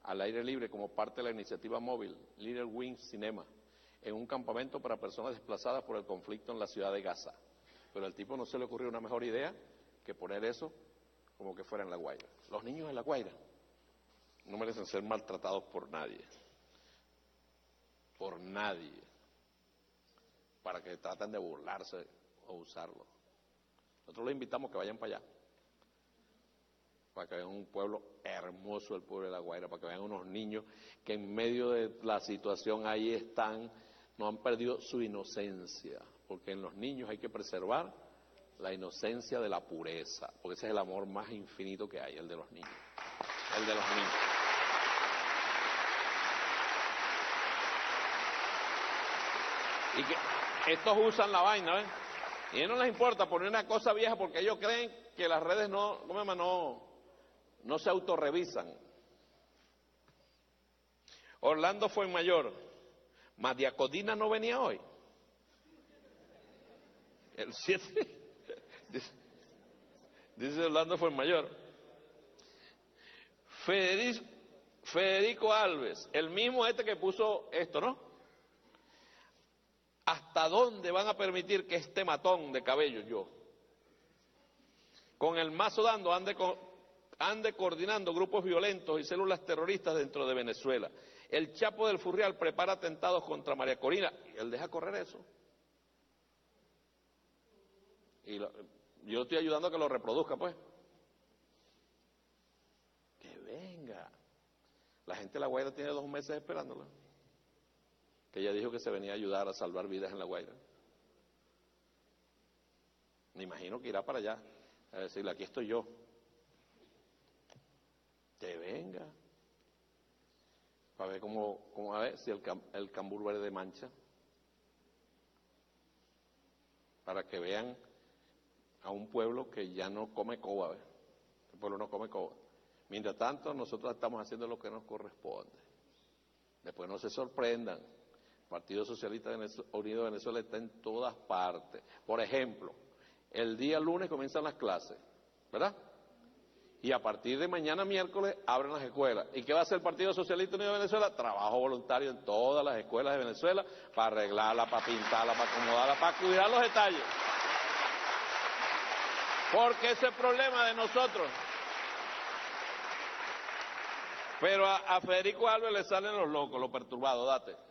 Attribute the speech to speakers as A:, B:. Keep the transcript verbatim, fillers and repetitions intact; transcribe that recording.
A: al aire libre como parte de la iniciativa móvil Little Wing Cinema, en un campamento para personas desplazadas por el conflicto en la ciudad de Gaza. Pero al tipo no se le ocurrió una mejor idea que poner eso como que fuera en La Guaira. Los niños de La Guaira no merecen ser maltratados por nadie, por nadie, para que traten de burlarse o usarlo. Nosotros les invitamos que vayan para allá, para que vean un pueblo hermoso, el pueblo de La Guaira, para que vean unos niños que en medio de la situación ahí están, no han perdido su inocencia, porque en los niños hay que preservar la inocencia de la pureza, porque ese es el amor más infinito que hay, el de los niños, el de los niños. Y que estos usan la vaina, ¿ven? Y a ellos no les importa poner una cosa vieja porque ellos creen que las redes no, ¿cómo se llama? no, no se autorrevisan. Orlando Fuenmayor, María Codina no venía hoy. El siete, dice, dice Orlando Fuenmayor. Federico, Federico Alves, el mismo este que puso esto, ¿no? ¿Hasta dónde van a permitir que este matón de cabello, yo, con el mazo dando, ande, co ande coordinando grupos violentos y células terroristas dentro de Venezuela? El Chapo del Furrial prepara atentados contra María Corina. ¿Y él deja correr eso? Y lo, yo estoy ayudando a que lo reproduzca, pues. Que venga. La gente de La Guaira tiene dos meses esperándola. Que ella dijo que se venía a ayudar a salvar vidas en La Guaira. Me imagino que irá para allá a decirle, aquí estoy yo. Que venga. Para ver cómo, cómo a ver si el, el cambur verde mancha. Para que vean a un pueblo que ya no come coba. ¿Ves? El pueblo no come coba. Mientras tanto, nosotros estamos haciendo lo que nos corresponde. Después no se sorprendan. El Partido Socialista Unido de Venezuela está en todas partes. Por ejemplo, el día lunes comienzan las clases, ¿verdad? Y a partir de mañana miércoles abren las escuelas. ¿Y qué va a hacer el Partido Socialista Unido de Venezuela? Trabajo voluntario en todas las escuelas de Venezuela para arreglarla, para pintarla, para acomodarla, para cuidar los detalles. Porque ese es el problema de nosotros. Pero a, a Federico Alves le salen los locos, los perturbados, date.